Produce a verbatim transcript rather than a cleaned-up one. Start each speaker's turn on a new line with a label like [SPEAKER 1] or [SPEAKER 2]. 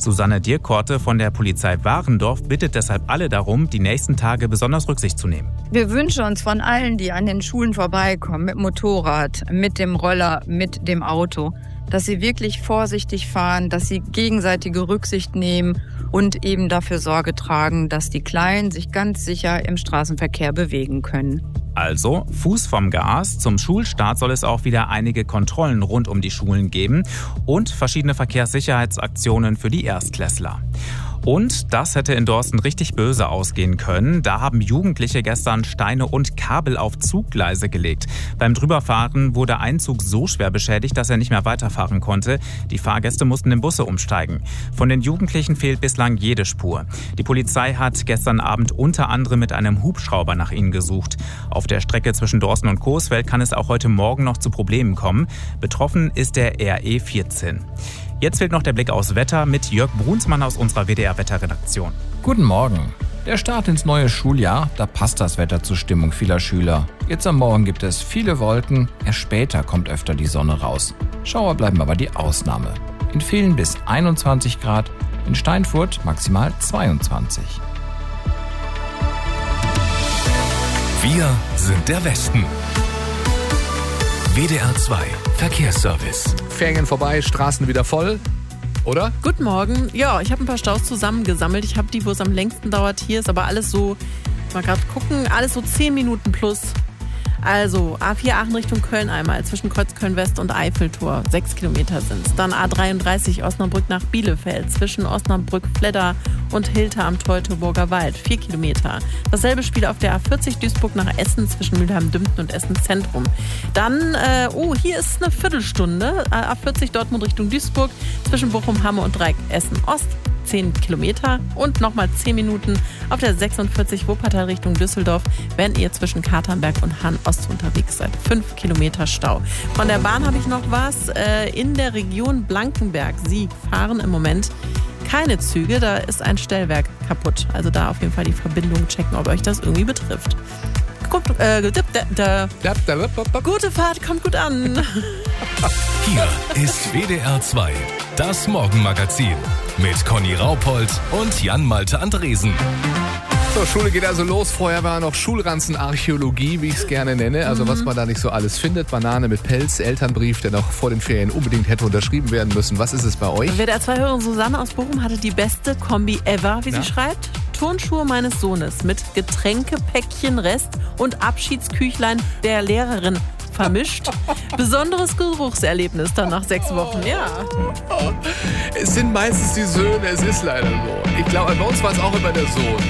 [SPEAKER 1] Susanne Dierkorte von der Polizei Warendorf bittet deshalb alle darum, die nächsten Tage besonders Rücksicht zu nehmen.
[SPEAKER 2] Wir wünschen uns von allen, die an den Schulen vorbeikommen, mit dem Motorrad, mit dem Roller, mit dem Auto, dass sie wirklich vorsichtig fahren, dass sie gegenseitige Rücksicht nehmen und eben dafür Sorge tragen, dass die Kleinen sich ganz sicher im Straßenverkehr bewegen können.
[SPEAKER 1] Also, Fuß vom Gas. Zum Schulstart soll es auch wieder einige Kontrollen rund um die Schulen geben und verschiedene Verkehrssicherheitsaktionen für die Erstklässler. Und das hätte in Dorsten richtig böse ausgehen können. Da haben Jugendliche gestern Steine und Kabel auf Zuggleise gelegt. Beim Drüberfahren wurde ein Zug so schwer beschädigt, dass er nicht mehr weiterfahren konnte. Die Fahrgäste mussten in Busse umsteigen. Von den Jugendlichen fehlt bislang jede Spur. Die Polizei hat gestern Abend unter anderem mit einem Hubschrauber nach ihnen gesucht. Auf der Strecke zwischen Dorsten und Coesfeld kann es auch heute Morgen noch zu Problemen kommen. Betroffen ist der R E vierzehn. Jetzt fehlt noch der Blick aufs Wetter mit Jörg Brunsmann aus unserer W D R-Wetterredaktion.
[SPEAKER 3] Guten Morgen. Der Start ins neue Schuljahr, da passt das Wetter zur Stimmung vieler Schüler. Jetzt am Morgen gibt es viele Wolken, erst später kommt öfter die Sonne raus. Schauer bleiben aber die Ausnahme. In vielen bis einundzwanzig Grad, in Steinfurt maximal zweiundzwanzig.
[SPEAKER 4] Wir sind der Westen. W D R zwei Verkehrsservice.
[SPEAKER 5] Ferien vorbei, Straßen wieder voll, oder?
[SPEAKER 6] Guten Morgen. Ja, ich habe ein paar Staus zusammengesammelt. Ich habe die, wo es am längsten dauert. Hier ist aber alles so, mal gerade gucken, alles so zehn Minuten plus. Also A vier Aachen Richtung Köln einmal, zwischen Kreuzköln West und Eiffeltor, sechs Kilometer sind es. Dann A dreiunddreißig Osnabrück nach Bielefeld, zwischen Osnabrück, Fledder und Hilter am Teutoburger Wald, vier Kilometer. Dasselbe Spiel auf der A vierzig Duisburg nach Essen, zwischen Mülheim-Dümpten und Essen Zentrum. Dann, äh, oh, hier ist eine Viertelstunde, A vierzig Dortmund Richtung Duisburg, zwischen Bochum, Hamme und Dreieck Essen Ost, zehn Kilometer und nochmal zehn Minuten auf der sechsundvierzig Wuppertal Richtung Düsseldorf, wenn ihr zwischen Katernberg und Hahn Ost unterwegs seid. fünf Kilometer Stau. Von der Bahn habe ich noch was. In der Region Blankenberg, sie fahren im Moment keine Züge, da ist ein Stellwerk kaputt. Also da auf jeden Fall die Verbindung checken, ob euch das irgendwie betrifft. Gut, äh, dip, da, da. Gute Fahrt, kommt gut an.
[SPEAKER 4] Hier ist W D R zwei, das Morgenmagazin mit Conny Raupold und Jan-Malte Andresen.
[SPEAKER 5] So, Schule geht also los. Vorher war noch Schulranzenarchäologie, wie ich es gerne nenne. Also was man da nicht so alles findet. Banane mit Pelz, Elternbrief, der noch vor den Ferien unbedingt hätte unterschrieben werden müssen. Was ist es bei euch?
[SPEAKER 6] W D R zwei-Hörerin Susanne aus Bochum hatte die beste Kombi ever, wie ja. sie schreibt. Turnschuhe meines Sohnes mit Getränkepäckchen Rest und Abschiedsküchlein der Lehrerin vermischt. Besonderes Geruchserlebnis dann nach sechs Wochen, ja.
[SPEAKER 5] Es sind meistens die Söhne, es ist leider so. Ich glaube, bei uns war es auch immer der Sohn.